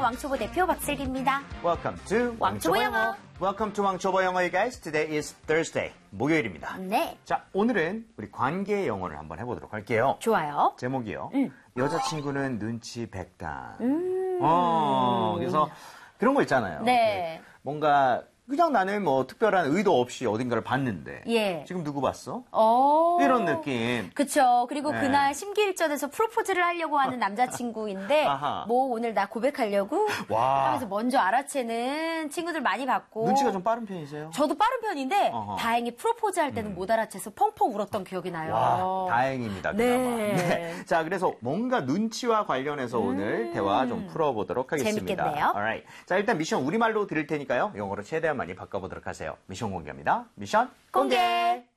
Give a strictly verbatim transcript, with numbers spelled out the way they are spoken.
왕초보 대표 박슬기입니다. Welcome to 왕초보 영어. Welcome to 왕초보 영어, guys. Today is Thursday. 목요일입니다. 네. 자, 오늘은 우리 관계 영어를 한번 해보도록 할게요. 좋아요. 제목이요. 음. 여자친구는 눈치 백단. 음. 어, 그래서 그런 거 있잖아요. 네. 뭔가 그냥 나는 뭐 특별한 의도 없이 어딘가를 봤는데 예. 지금 누구 봤어? 어. 이런 느낌. 그쵸. 그리고 네. 그날 심기일전에서 프로포즈를 하려고 하는 남자친구인데 아하. 뭐 오늘 나 고백하려고 와. 하면서 먼저 알아채는 친구들 많이 봤고 눈치가 좀 빠른 편이세요? 저도 빠른 편인데 어허. 다행히 프로포즈 할 때는 음. 못 알아채서 펑펑 울었던 기억이 나요. 와, 다행입니다. 그나마. 네. 네. 자, 그래서 뭔가 눈치와 관련해서 음. 오늘 대화 좀 풀어보도록 하겠습니다. 재밌겠네요. Alright. 자, 일단 미션 우리말로 드릴 테니까요. 영어로 최대한 많이 바꿔보도록 하세요. 미션 공개합니다. 미션 공개!